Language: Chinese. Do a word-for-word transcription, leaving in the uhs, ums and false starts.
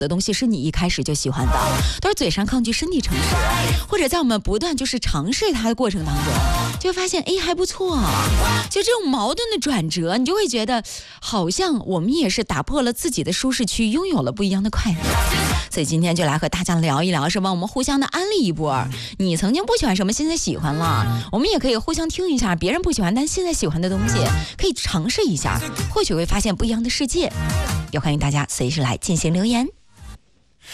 的东西是你一开始就喜欢的，都是嘴上抗拒身体诚实，或者在我们不断就是尝试它的过程当中，就会发现哎还不错啊。就这种矛盾的转折，你就会觉得好像我们也是打破了自己的舒适区，拥有了不一样的快乐。所以今天就来和大家聊一聊，是吧？我们互相的安利一波。你曾经不喜欢什么，现在喜欢了，我们也可以互相听一下别人不喜欢但现在喜欢的东西，可以尝试一下，或许会发现不一样的世界。也欢迎大家随时来进行留言。